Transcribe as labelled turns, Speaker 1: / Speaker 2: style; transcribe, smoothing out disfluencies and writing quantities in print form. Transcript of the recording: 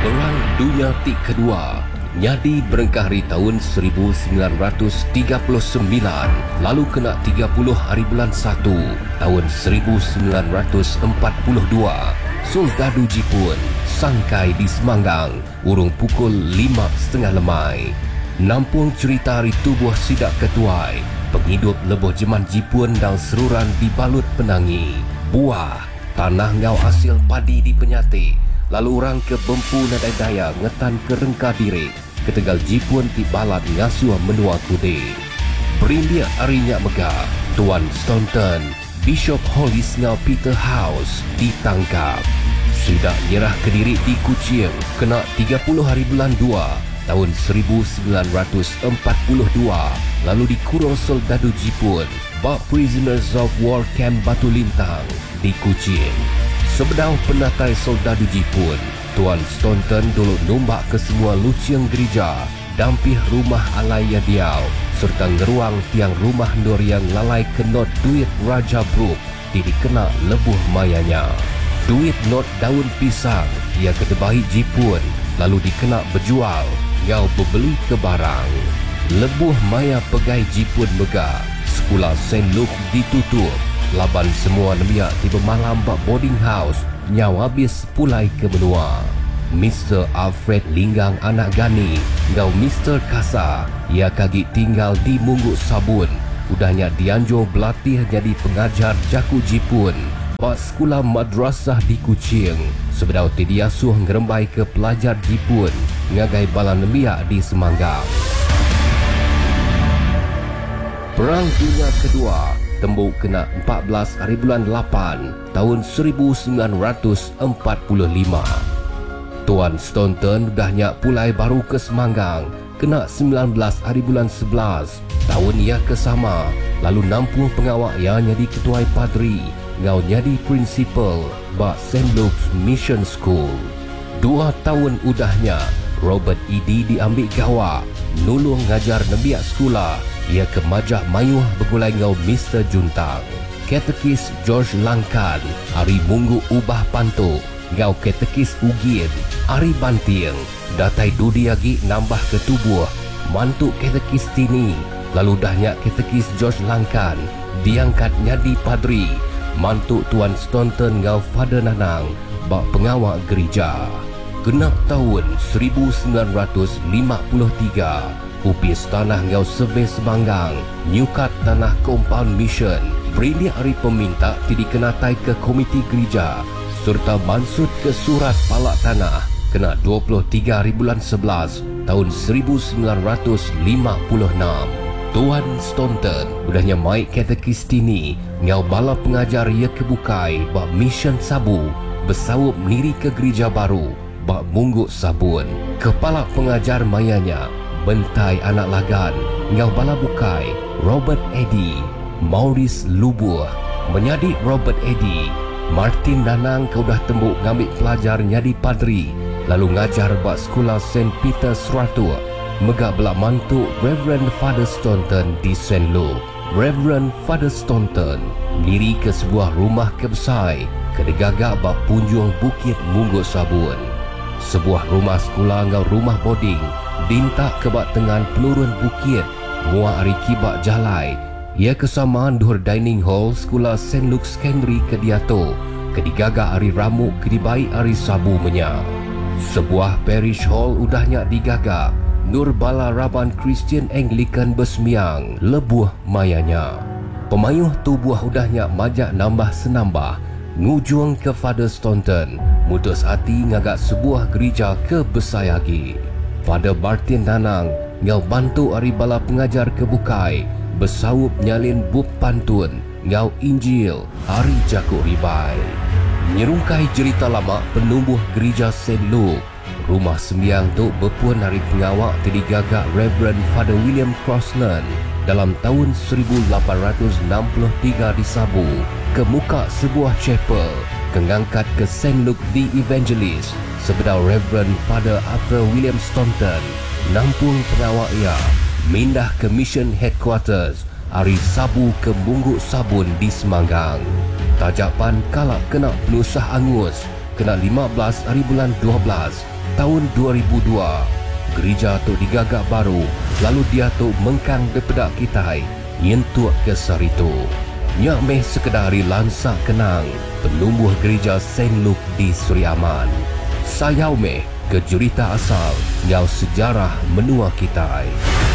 Speaker 1: Perang Dunia Kedua nyadi berengkah hari tahun 1939, lalu kena 30 hari bulan 1 tahun 1942. Soldadu Jepun sangkai di Semanggang urung pukul 5.30 lemai. Nampung cerita hari tubuh sidak ketuai, penghidup leboh Jerman Jepun dan seruran dibalut penangi. Buah tanah ngau hasil padi di Penyati, lalu orang ke Bempu Nadai Daya ngetan ke Rengka Diri, ketegal Jepun ti balat ngasuh menua kude. Berindia arinya megah, Tuan Staunton, Bishop Hollis ngau Peter House ditangkap. Sidak nyerah ke Diri di Kuching, kena 30 hari bulan 2 tahun 1942, lalu dikurung soldadu Jepun bak Prisoners of War Camp Batu Lintang di Kuching. Sebedau penatai soldadu Jepun, Tuan Staunton dulu nombak ke semua luciang gereja, dampih rumah alaya diau, serta ngeruang tiang rumah nur yang lalai kenot duit Raja Brooke dikena lebuh mayanya. Duit not daun pisang ia ketebahi Jepun, lalu dikena berjual ngau berbeli ke barang. Lebuh maya pegai Jepun megah, sekolah St. Luke ditutup, laban semua nemiak tiba malam bak boarding house nyau habis pulai ke benua. Mr. Alfred Linggang anak Gani ngau Mr. Kasa ia kagi tinggal di Mungguk Sabun, udahnya dianjur berlatih jadi pengajar jaku Jepun bak sekolah madrasah di Kuching. Sebedau tidiasuh ngerembai ke pelajar Jepun ngagai bala nemiak di Semanggang. Perang Dunia Kedua tembuk kena 14 hari bulan 8 tahun 1945. Tuan Staunton udahnya pulai baru ke Semanggang, kena 19 hari bulan 11 tahun ia kesama, lalu nampung pengawak ia jadi ketuai padri ngau jadi prinsipal bak St. Luke's Mission School. 2 tahun udahnya Robert Eddy diambil gawak nulung ngajar nemiak sekolah. Ia ke Majah Mayuh bergulai ngau Mr. Juntang. Katekis George Langkan hari Munggu Ubah Pantuk ngau katekis Ugin hari Banting. Datai Dudi lagi nambah ke tubuh mantuk katekis Tini, lalu dahnya katekis George Langkan diangkat jadi padri. Mantuk Tuan Staunton ngau Father Nanang bak pengawak gereja. Genap tahun 1953, upis tanah ngau Survey Semanggang, nyukat tanah Compound Mission, berindia hari peminta dikenatai ke komiti gereja, serta mansut ke surat palak tanah kena 23 hari bulan 11 tahun 1956. Tuan Staunton udahnya mai katekis Tini ngau bala pengajar ia kebukai bak Mission Sabu, bersawup niri ke gereja baru bak Mungguk Sabun. Kepala pengajar mayanya Bentai anak lagan ngau bala bukai Robert Eddy, Maurice Lubuh menjadi Robert Eddy. Martin Danang kau dah tembuk ngambil pelajar nyadi padri, lalu ngajar bak sekolah St. Peter's Ratu. Megak belak mantuk Reverend Father Staunton di St. Luke. Reverend Father Staunton diri ke sebuah rumah kebesai kedegagak bak punjung Bukit Mungguk Sabun. Sebuah rumah sekolah ngau rumah boarding dintak ke bak tengan penurun bukit muak hari kibak jalai. Ia kesamaan duhur dining hall sekolah St. Luke Secondary ke Diato, kedigagak hari ramuk kedibai hari Sabu menya. Sebuah parish hall udahnya digagak Nur Bala Raban Christian Anglican Besmiang lebuh mayanya. Pemayuh tubuh udahnya majak nambah senambah ngujung ke Father Staunton, mutus hati ngagak sebuah gereja ke Besayagi. Father Martin Danang ngau bantu hari bala pengajar kebukai bersawup nyalin bub pantun ngau Injil hari Jakuk Ribai. Nyerungkai cerita lama penumbuh gereja St. Luke, rumah sembiang tu berpuan hari pengawak terdigagak Reverend Father William Crossland dalam tahun 1863 di Sabu, ke muka sebuah chapel kengangkat ke St. Luke the Evangelist. Sebedau Reverend Father Arthur William Staunton nampung pengawak ia mindah ke Mission Headquarters hari Sabu ke Mungguk Sabun di Semanggang. Tajapan kalak kena penusah angus kena 15 hari bulan 12 tahun 2002, gereja tu digagak baru, lalu dia tu mengkang daripada kita nyentuak ke saritu. Nyak meh sekedari lansak kenang penumbuh gereja Saint Luke di Seri Aman. Sayau meh ke jurita asal nyau sejarah menua kita.